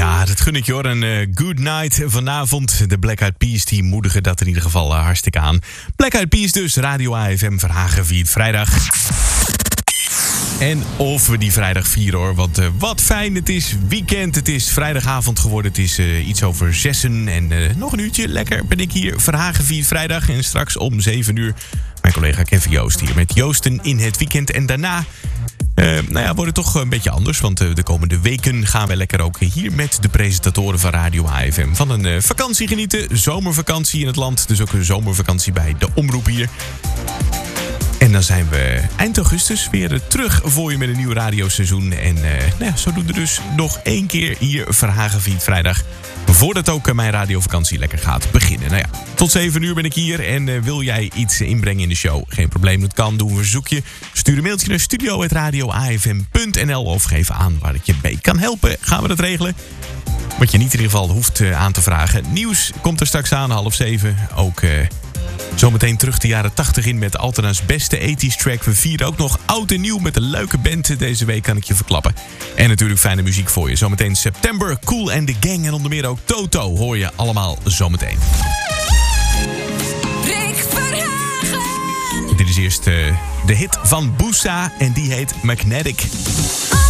Ja, dat gun ik je hoor. Een good night vanavond. De Black Eyed Peas die moedigen dat in ieder geval hartstikke aan. Black Eyed Peas dus, Radio AFM Verhagen viert vrijdag. En of we die vrijdag vieren hoor, want wat fijn. Het is weekend, het is vrijdagavond geworden. Het is iets over 6 en nog een uurtje. Lekker ben ik hier, Verhagen viert vrijdag. En straks om 7 uur mijn collega Kevin Joost hier met Joosten in het weekend. En daarna wordt het toch een beetje anders. Want de komende weken gaan we lekker ook hier met de presentatoren van Radio AFM van een vakantie genieten. Zomervakantie in het land. Dus ook een zomervakantie bij de omroep hier. En dan zijn we eind augustus weer terug voor je met een nieuw radioseizoen. En zodoende dus nog 1 keer hier Verhagen viert vrijdag. Voordat ook mijn radiovakantie lekker gaat beginnen. Nou ja, tot 7 uur ben ik hier. En wil jij iets inbrengen in de show? Geen probleem, dat kan. Doe een verzoekje. Stuur een mailtje naar studio@radioafm.nl of geef aan waar ik je mee kan helpen. Gaan we dat regelen? Wat je niet in ieder geval hoeft aan te vragen. Nieuws komt er straks aan, 6:30. Ook zometeen terug de jaren 80 in met Altana's beste 80's track. We vieren ook nog oud en nieuw met een leuke band deze week, kan ik je verklappen. En natuurlijk fijne muziek voor je. Zometeen September, Kool and the Gang en onder meer ook Toto hoor je allemaal zometeen. Rick Verhagen. Dit is eerst de hit van Boosa en die heet Magnetic.